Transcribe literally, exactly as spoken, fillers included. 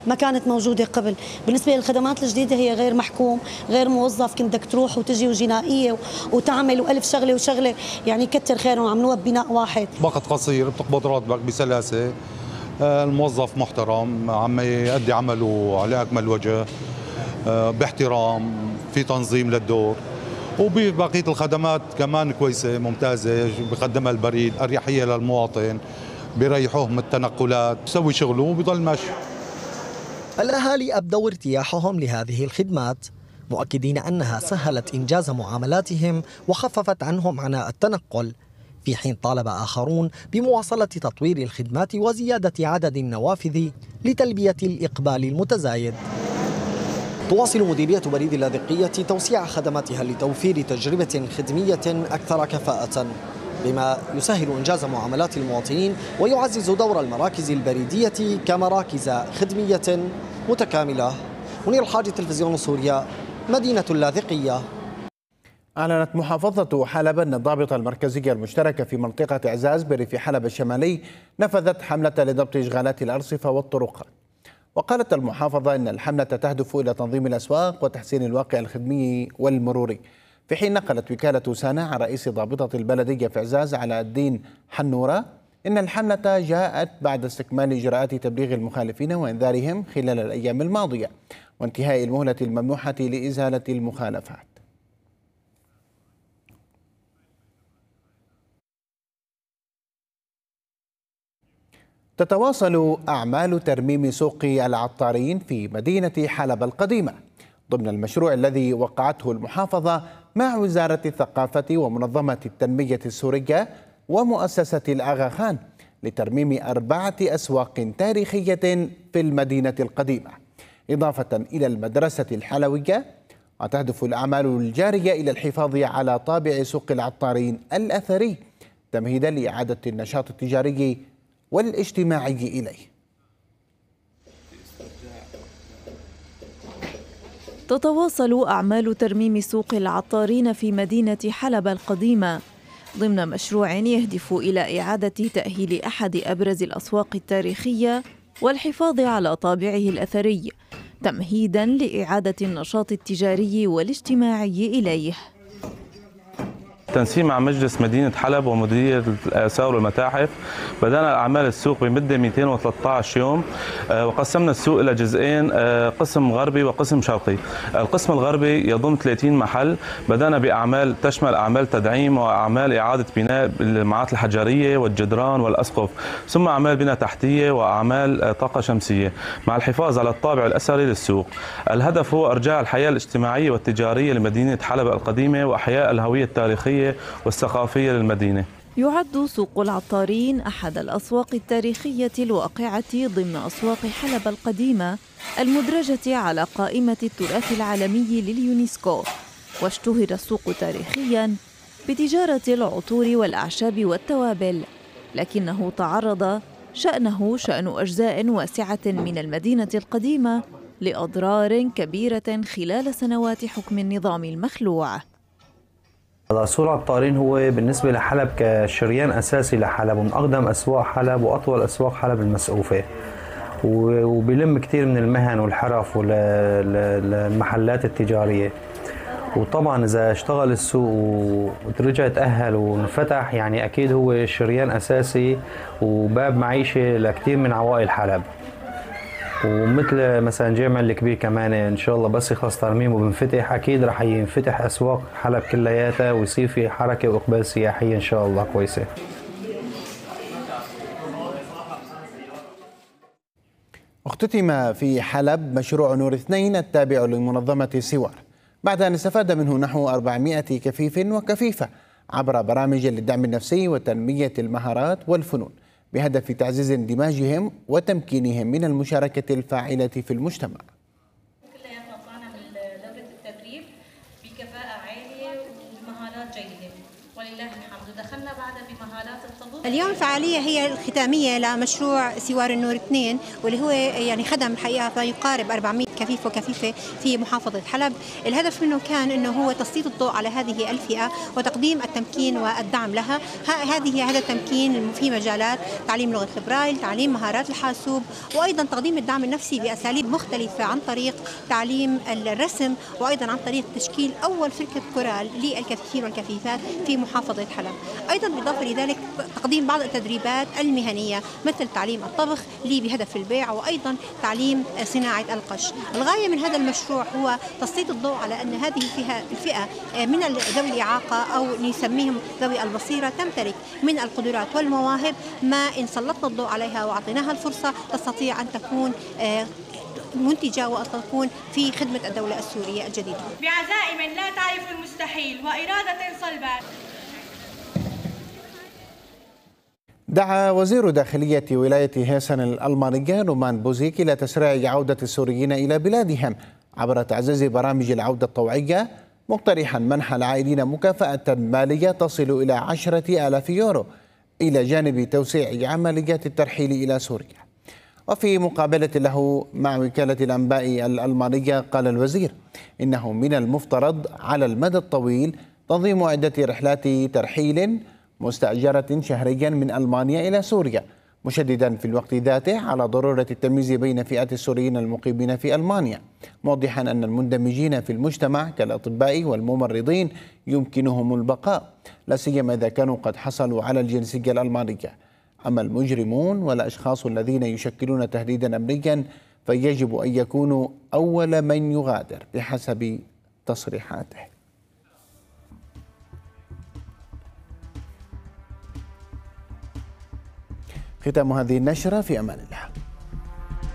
ما كانت موجودة قبل. بالنسبة للخدمات الجديدة هي غير محكوم، غير موظف، كنت بدك تروح وتجي وجنائية وتعمل وألف شغلة وشغلة، يعني كتر خيرهم عملوها ببناء واحد. وقت قصير بتقبض راتبك بسلاسة، الموظف محترم عم يؤدي عمله على أكمل وجه باحترام، في تنظيم للدور، وببقية الخدمات كمان كويسة ممتازة بقدمها البريد، أريحية للمواطن، بيريحوه من التنقلات، بسوي شغله وبيضل ماشي. الأهالي أبدوا ارتياحهم لهذه الخدمات، مؤكدين أنها سهلت إنجاز معاملاتهم وخففت عنهم عناء التنقل، في حين طالب آخرون بمواصلة تطوير الخدمات وزيادة عدد النوافذ لتلبية الإقبال المتزايد. تواصل مديرية بريد اللاذقية توسيع خدماتها لتوفير تجربة خدمية أكثر كفاءة، بما يسهل إنجاز معاملات المواطنين ويعزز دور المراكز البريدية كمراكز خدمية متكاملة. منير الحاج، تلفزيون سوريا، مدينة اللاذقية. أعلنت محافظة حلب أن الضابطة المركزية المشتركة في منطقة إعزاز بريف حلب الشمالي نفذت حملة لضبط إشغالات الأرصفة والطرقات. وقالت المحافظة أن الحملة تهدف إلى تنظيم الأسواق وتحسين الواقع الخدمي والمروري، في حين نقلت وكالة سانا عن رئيس ضابطة البلدية في إعزاز علاء الدين حنورة إن الحملة جاءت بعد استكمال إجراءات تبليغ المخالفين وإنذارهم خلال الأيام الماضية وانتهاء المهلة الممنوحة لإزالة المخالفات. تتواصل أعمال ترميم سوق العطارين في مدينة حلب القديمة ضمن المشروع الذي وقعته المحافظة مع وزارة الثقافة ومنظمة التنمية السورية ومؤسسة الآغا خان لترميم أربعة أسواق تاريخية في المدينة القديمة، إضافة إلى المدرسة الحلوية. وتهدف الأعمال الجارية إلى الحفاظ على طابع سوق العطارين الأثري تمهيدا لإعادة النشاط التجاري والاجتماعي إليه. تتواصل أعمال ترميم سوق العطارين في مدينة حلب القديمة ضمن مشروع يهدف إلى إعادة تأهيل أحد أبرز الأسواق التاريخية والحفاظ على طابعه الأثري تمهيداً لإعادة النشاط التجاري والاجتماعي إليه. تنسيق مع مجلس مدينة حلب ومديرية الآثار والمتاحف بدأنا أعمال السوق بمدة مئتين وثلاثة عشر يوم، وقسمنا السوق إلى جزئين، قسم غربي وقسم شرقي. القسم الغربي يضم ثلاثين محل، بدأنا بأعمال تشمل أعمال تدعيم وأعمال إعادة بناء المعات الحجرية والجدران والأسقف، ثم أعمال بناء تحتية وأعمال طاقة شمسية مع الحفاظ على الطابع الأثري للسوق. الهدف هو إرجاع الحياة الاجتماعية والتجارية لمدينة حلب القديمة وإحياء الهوية التاريخية والثقافية للمدينة. يعد سوق العطارين أحد الأسواق التاريخية الواقعة ضمن أسواق حلب القديمة المدرجة على قائمة التراث العالمي لليونسكو، واشتهر السوق تاريخياً بتجارة العطور والأعشاب والتوابل، لكنه تعرض شأنه شأن أجزاء واسعة من المدينة القديمة لأضرار كبيرة خلال سنوات حكم النظام المخلوع. سوق العطارين هو بالنسبة لحلب كشريان أساسي لحلب، ومن أقدم أسواق حلب وأطول أسواق حلب المسقوفة، وبيلم كثير من المهن والحرف والمحلات التجارية. وطبعا إذا اشتغل السوق ورجع تأهل وانفتح، يعني أكيد هو شريان أساسي وباب معيشة لكثير من عوائل حلب. ومثل مثلا جامع الكبير كمان ان شاء الله بس يخلص ترميمه وبنفتح، اكيد رح ينفتح اسواق حلب كلياتها ويصير في حركه واقبال سياحي ان شاء الله كويسه. اختتم في حلب مشروع نور اثنين التابع لمنظمه سوار بعد ان استفاد منه نحو أربعمائة كفيف وكفيفه عبر برامج للدعم النفسي وتنميه المهارات والفنون بهدف تعزيز اندماجهم وتمكينهم من المشاركة الفاعلة في المجتمع. كلياتنا طلعنا من دورة التدريب بكفاءة عالية وبمهارات جيدة ولله الحمد. دخلنا بعدها بمهارات الطبخ اليوم الفعالية هي الختامية لمشروع سوار النور اثنين، واللي هو يعني خدم الحقيقة ما يقارب أربعمئة كفيف وكفيفة في محافظة حلب. الهدف منه كان أنه هو تسليط الضوء على هذه الفئة وتقديم التمكين والدعم لها. هذه هذا التمكين في مجالات تعليم لغة البرايل، تعليم مهارات الحاسوب، وأيضا تقديم الدعم النفسي بأساليب مختلفة عن طريق تعليم الرسم، وأيضا عن طريق تشكيل أول فرقة كورال للكفيفين والكفيفات في محافظة حلب. أيضا بالإضافة لذلك تقديم بعض التدريبات المهنية مثل تعليم الطبخ اللي بهدف البيع، وأيضا تعليم صناعة القش. الغاية من هذا المشروع هو تسليط الضوء على أن هذه الفئة من ذوي الإعاقة أو نسميهم ذوي البصيرة تمتلك من القدرات والمواهب ما إن سلطنا الضوء عليها وأعطيناها الفرصة تستطيع أن تكون منتجة وتكون في خدمة الدولة السورية الجديدة. بعزائم لا تعرف المستحيل وإرادة صلبة. دعا وزير داخلية ولاية هيسن الألمانية نومان بوزيك إلى تسريع عودة السوريين إلى بلادهم عبر تعزيز برامج العودة الطوعية، مقترحا منح العائدين مكافأة مالية تصل إلى عشرة آلاف يورو إلى جانب توسيع عمليات الترحيل إلى سوريا. وفي مقابلة له مع وكالة الأنباء الألمانية قال الوزير إنه من المفترض على المدى الطويل تنظيم عدة رحلات ترحيل مستأجرة شهريا من ألمانيا إلى سوريا، مشددا في الوقت ذاته على ضرورة التمييز بين فئات السوريين المقيمين في ألمانيا، موضحا أن المندمجين في المجتمع كالأطباء والممرضين يمكنهم البقاء، لا سيما إذا كانوا قد حصلوا على الجنسية الألمانية. أما المجرمون والأشخاص الذين يشكلون تهديدا أمنيا فيجب أن يكونوا أول من يغادر بحسب تصريحاته. ختام هذه النشرة، في أمان الله.